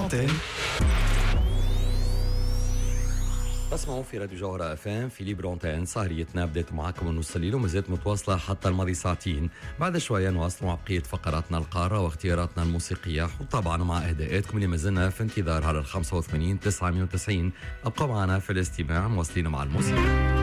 l'antenne. اسمعوا في راديو جوهرة FM في ليبر أونتين. سهريتنا بدأت معكم من نص الليل وما زالت متواصلة حتى الماضي ساعتين. بعد شوية نواصل مع بقية فقراتنا القارة واختياراتنا الموسيقية، وطبعا مع إهداءاتكم اللي ما زلنا في انتظار على 85 990. ابقوا معنا في الاستماع، مواصلين مع الموسيقى.